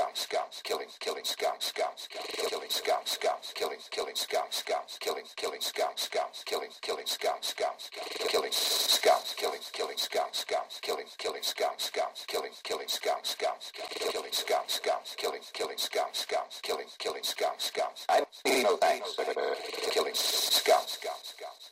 skunks, killing skunks, killing skunks, killing skunks, killing skunks, killing skunks, killing skunks, killing skunks, killing skunks, killing skunks, killing skunks, killing skunks, killing skunks. I need no thanks, killing skunks.